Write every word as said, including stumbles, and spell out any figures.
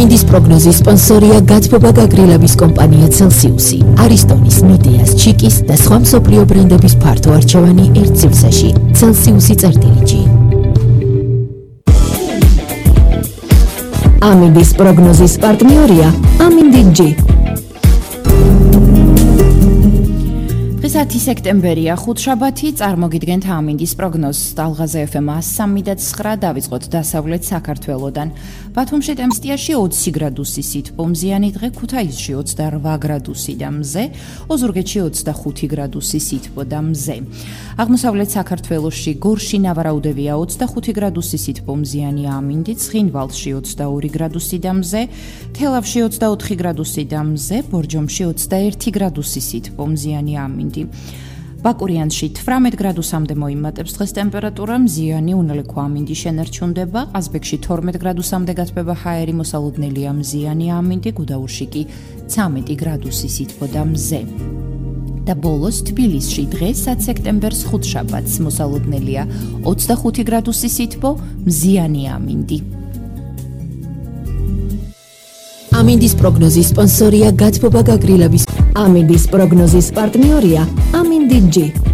ამინდის პროგნოზის სპონსორია გათბობა გაგრილების კომპანია Celsius-ი, არისტონის, მიდეას, ჩიკის და სხვა მსოფლიო ბრენდების ფართო არჩევანი ერთ ციფრში. Celsius-ი წერტილი. ამინდის პროგნოზის პარტნიორია ამინდი. ათი სექტემბერია ხუთშაბათი წარმოგიდგენთ ამინდის პროგნოზს ტალღაზე ეფ ემ εκατო სამი და ცხრა დავიწყოთ დასავლეთ საქართველოდან. ბათუმში ტემპერატურაში ოცი გრადუსი სითბო, მზიანი დღე ქუთაისში ოცდაორ გრადუსი და მზე, ოზურგეთში ოცდახუთი გრადუსი სითბო და მზე. აღმოსავლეთ საქართველოში გორში ნავარაუდევია ოცდახუთი გრადუსი სითბო, მზიანი ამინდი, ცხინვალში ოცდაორი გრადუსი და მზე, თელავში ოცდაოთხი გრადუსი და მზე, ბორჯომში ოცდაერთი გრადუსი სითბო, მზიანი ამინდი. ბაკურიანში თვრამეტ გრადუსამდე მოიმატებს დღეს ტემპერატურა, მზიანი უნელექო ამინდი შენარჩუნდება, ყაზბეგში თორმეტ გრადუსამდე გათბება ჰაერი, მოსალოდნელია მზიანი ამინდი, გუდაურში კი ცამეტი გრადუსი სითბო და მზე. და ბოლოს თბილისში დღეს ათი სექტემბერს ხუთშაბათს მოსალოდნელია ოცდახუთი გრადუსი სითბო, მზიანი ამინდი. ამინდის პროგნოზის სპონსორია გათბობა გაგრილების. ამინდის პროგნოზის პარტნიორია ამინდი.